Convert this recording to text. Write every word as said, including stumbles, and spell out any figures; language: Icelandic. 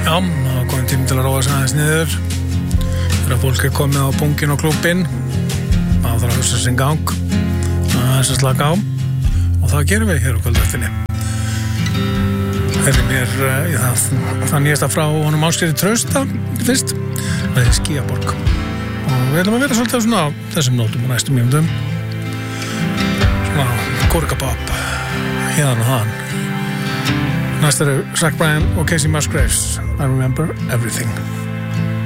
Já, það var komin tím til að róa sig aðeins niður þegar fólk er komið á pungin og klúbbin þá þarf að hugsa sinn gang aðeins að slaka á og það gerum við hér á kvöldrættinni. Hefði mér uh, það, það nýjasta frá honum Ásgeiri Trausta fyrst, það er Skýjaborg og við ætlum að vera svolítið svona á þessum nótum og næstum mínútum svona kórkapopp hérna og þann. Næst eru Zach Bryan og Casey Musgraves, I Remember Everything.